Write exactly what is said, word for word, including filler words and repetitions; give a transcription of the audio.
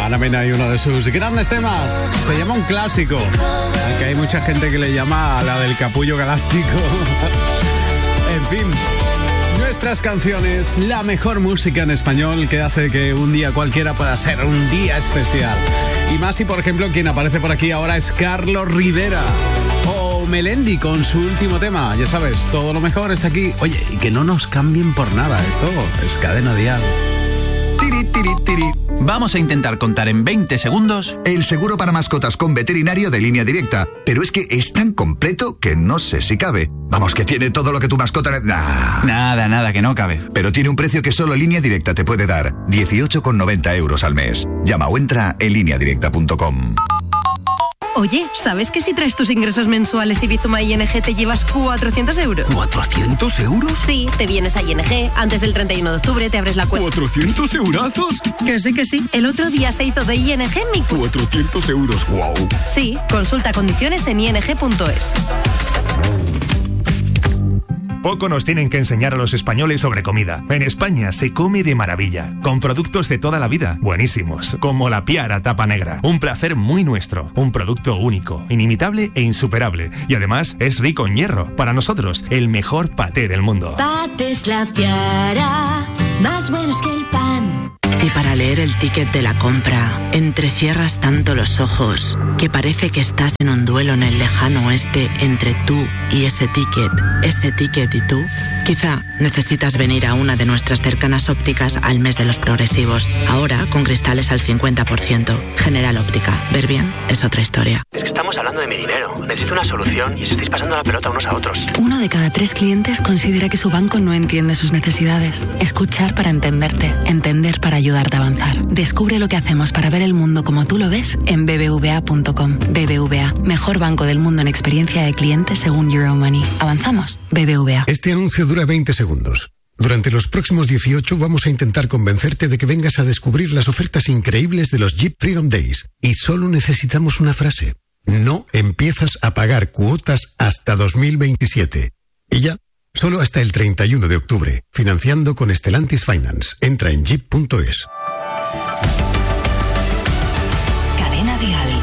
Ana Mena y uno de sus grandes temas. Se llama un clásico, aunque hay mucha gente que le llama a la del capullo galáctico. En fin, nuestras canciones, la mejor música en español que hace que un día cualquiera pueda ser un día especial. Y más si, por ejemplo, quien aparece por aquí ahora es Carlos Rivera o Melendi con su último tema. Ya sabes, todo lo mejor está aquí. Oye, y que no nos cambien por nada. Esto es Cadena Dial. Tiri, tiri, tiri. Vamos a intentar contar en veinte segundos el seguro para mascotas con veterinario de Línea Directa. Pero es que es tan completo que no sé si cabe. Vamos, que tiene todo lo que tu mascota... Nah. Nada, nada, que no cabe. Pero tiene un precio que solo Línea Directa te puede dar. dieciocho con noventa euros al mes. Llama o entra en línea directa punto com. Oye, ¿sabes que si traes tus ingresos mensuales y Bizuma I N G te llevas cuatrocientos euros? ¿cuatrocientos euros? Sí, te vienes a I N G, antes del treinta y uno de octubre te abres la cuenta. ¿cuatrocientos eurazos? Que sí, que sí. El otro día se hizo de I N G mi... cuatrocientos euros, wow. Sí, consulta condiciones en i n g punto es. Poco nos tienen que enseñar a los españoles sobre comida. En España se come de maravilla, con productos de toda la vida, buenísimos, como la Piara Tapa Negra. Un placer muy nuestro, un producto único, inimitable e insuperable. Y además es rico en hierro. Para nosotros, el mejor paté del mundo. Patés La Piara, más buenos que el pan. Si para leer el ticket de la compra entrecierras tanto los ojos que parece que estás en un duelo en el lejano oeste entre tú y ese ticket, ese ticket y tú, quizá necesitas venir a una de nuestras cercanas ópticas al mes de los progresivos. Ahora con cristales al cincuenta por ciento. General Óptica. Ver bien es otra historia. Es que estamos hablando de mi dinero. Necesito una solución y os estáis pasando la pelota unos a otros. Uno de cada tres clientes considera que su banco no entiende sus necesidades. Escuchar para entenderte. Entender para ayudarte a avanzar. Descubre lo que hacemos para ver el mundo como tú lo ves en b b v a punto com. B B V A, mejor banco del mundo en experiencia de cliente según Euromoney. ¿Avanzamos? B B V A. Este anuncio dura veinte segundos. Durante los próximos dieciocho vamos a intentar convencerte de que vengas a descubrir las ofertas increíbles de los Jeep Freedom Days. Y solo necesitamos una frase. No empiezas a pagar cuotas hasta dos mil veintisiete. Y ya, solo hasta el treinta y uno de octubre. Financiando con Stellantis Finance. Entra en jeep punto es. Cadena Dial.